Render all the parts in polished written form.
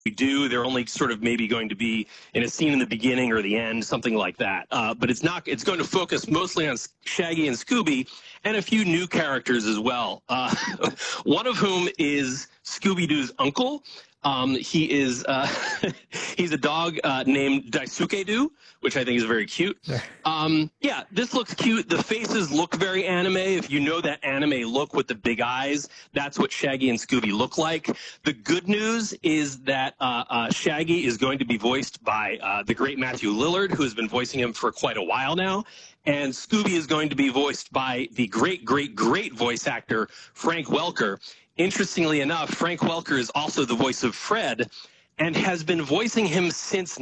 we do. They're only sort of maybe going to be in a scene in the beginning or the end, something like that. But it's not. It's going to focus mostly on Shaggy and Scooby and a few new characters as well. One of whom is Scooby-Doo's uncle. He is he's a dog named Daisuke-Doo, which I think is very cute. Yeah, this looks cute. The faces look very anime. If you know that anime look with the big eyes, that's what Shaggy and Scooby look like. The good news is that Shaggy is going to be voiced by the great Matthew Lillard, who has been voicing him for quite a while now. And Scooby is going to be voiced by the great voice actor, Frank Welker. Interestingly enough, Frank Welker is also the voice of Fred and has been voicing him since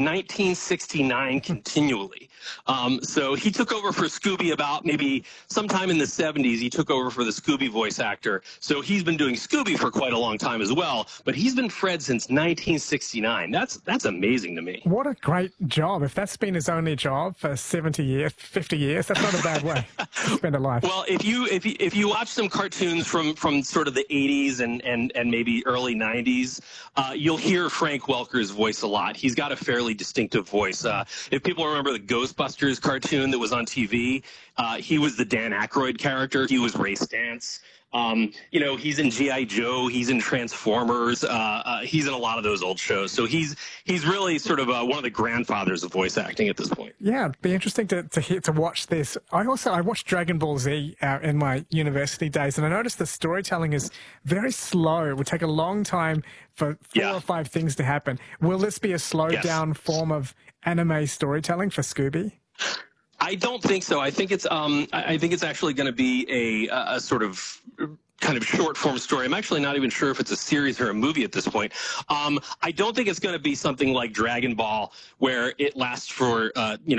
1969 continually. So he took over for Scooby about maybe sometime in the 70s. He took over for the Scooby voice actor. So he's been doing Scooby for quite a long time as well. But he's been Fred since 1969. That's amazing to me. What a great job. If that's been his only job for 70 years, 50 years, that's not a bad way to spend a life. Well, if you watch some cartoons from sort of the 80s and maybe early 90s, you'll hear Frank Welker's voice a lot. He's got a fairly distinctive voice. If people remember the Ghostbusters cartoon that was on TV, he was the Dan Aykroyd character. He was Ray Stantz. You know, he's in G.I. Joe. He's in Transformers. He's in a lot of those old shows. So he's really sort of one of the grandfathers of voice acting at this point. Yeah, it'd be interesting to watch this. I watched Dragon Ball Z in my university days, and I noticed the storytelling is very slow. It would take a long time for four or five things to happen. Will this be a slowed down form of anime storytelling for Scooby? I don't think so. I think it's actually going to be a sort of kind of short form story. I'm actually not even sure if it's a series or a movie at this point. I don't think it's going to be something like Dragon Ball where it lasts for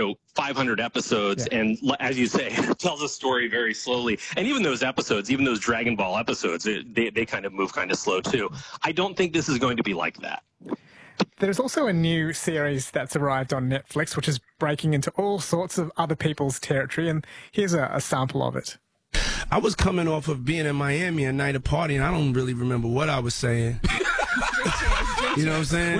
500 episodes and, as you say, tells a story very slowly. And even those episodes, even those Dragon Ball episodes, they kind of move kind of slow too. I don't think this is going to be like that. There's also a new series that's arrived on Netflix, which is breaking into all sorts of other people's territory, and here's a sample of it. I was coming off of being in Miami a night of party, and I don't really remember what I was saying. You know what I'm saying?